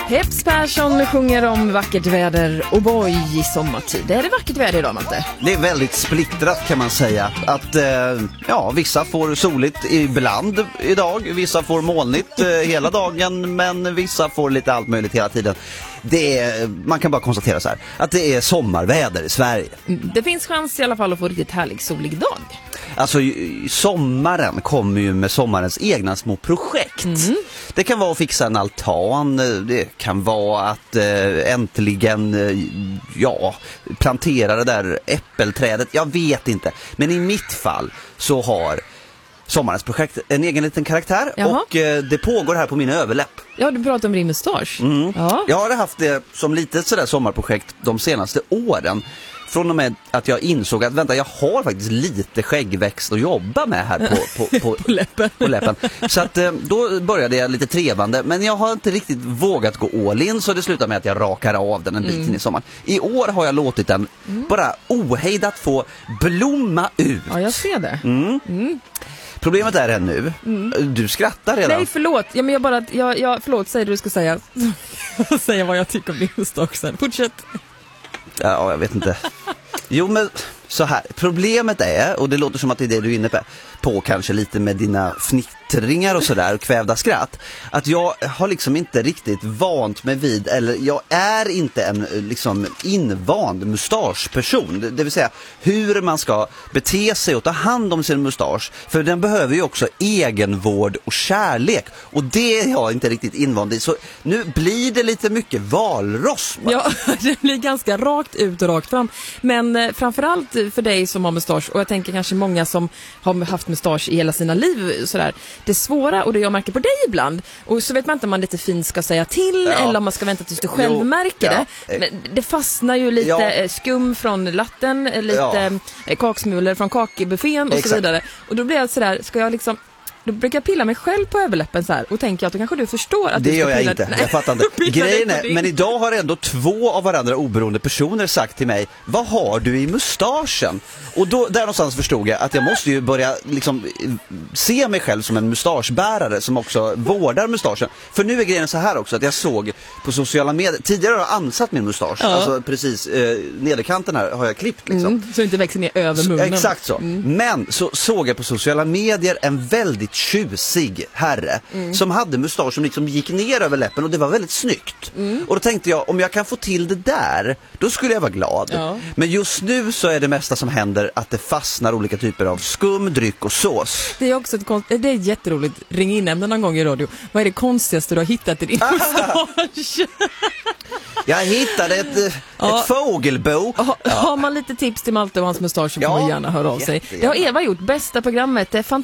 Peps Persson sjunger om vackert väder och boy i sommartid. Är det vackert väder idag, Matte? Det är väldigt splittrat kan man säga. Att vissa får soligt ibland idag, vissa får molnigt hela dagen, men vissa får lite allt möjligt hela tiden. Man kan bara konstatera så här, att det är sommarväder i Sverige. Det finns chans i alla fall att få riktigt härlig solig dag. Alltså sommaren kommer ju med sommarens egna små projekt. Det kan vara att fixa en altan, det kan vara att äntligen plantera det där äppelträdet. Jag vet inte, men i mitt fall så har sommarens projekt en egen liten karaktär. Jaha. Och det pågår här på min överläpp. Ja, du pratar om din mustasch. Ja. Jag har haft det som litet sådär sommarprojekt de senaste åren. Från och med att jag insåg att jag har faktiskt lite skäggväxt att jobba med här på läppen. Så att då började jag lite trevande, men jag har inte riktigt vågat gå all in, så det slutar med att jag rakar av den en bit in i sommaren. I år har jag låtit den bara ohejdat få blomma ut. Ja, jag ser det. Problemet är nu. Du skrattar redan. Nej, förlåt. Ja, men förlåt, säg det du ska säga. Säga vad jag tycker om din mustasch sen. Fortsätt. Ja, jag vet inte. Jo, men så här. Problemet är, och det låter som att det är det du är inne på kanske lite med dina fnittringar och sådär, och kvävda skratt, att jag har liksom inte riktigt vant mig vid, eller jag är inte en liksom invand mustaschperson, det vill säga hur man ska bete sig och ta hand om sin mustasch, för den behöver ju också egenvård och kärlek, och det är jag inte riktigt invand i, så nu blir det lite mycket valross. Ja, det blir ganska rakt ut och rakt fram, men framförallt för dig som har mustasch, och jag tänker kanske många som har haft mustasch i hela sina liv sådär, det svåra, och det jag märker på dig ibland, och så vet man inte om man lite fint ska säga till eller om man ska vänta tills du själv märker det, men det fastnar ju lite skum från latten, lite kaksmulor från kakbuffén och så vidare, och då blir jag sådär, ska jag liksom, då brukar jag pilla mig själv på överläppen så här, och tänker att då kanske du förstår att det du ska gör jag pilla. inte. Nej. Jag fattar inte. Grejen är, men idag har ändå 2 av varandra oberoende personer sagt till mig, vad har du i mustaschen? Och då, där någonstans förstod jag att jag måste ju börja liksom se mig själv som en mustaschbärare som också vårdar mustaschen. För nu är grejen så här också, att jag såg på sociala medier, tidigare har jag ansatt min mustasch, alltså precis nederkanten här har jag klippt liksom. Så det inte växer ner över munnen. Exakt så. Men så såg jag på sociala medier en väldigt tjusig herre som hade mustasch som liksom gick ner över läppen, och det var väldigt snyggt. Och då tänkte jag, om jag kan få till det där, då skulle jag vara glad. Ja. Men just nu så är det mesta som händer att det fastnar olika typer av skum, dryck och sås. Det är också det är jätteroligt. Ring in ämnen någon gång i radio. Vad är det konstigaste du har hittat i din mustasch? Jag hittade ett fågelbo. Har man lite tips till Malte och hans mustasch så får man gärna höra av sig. Det har Eva gjort, bästa programmet. Det är fantastiskt.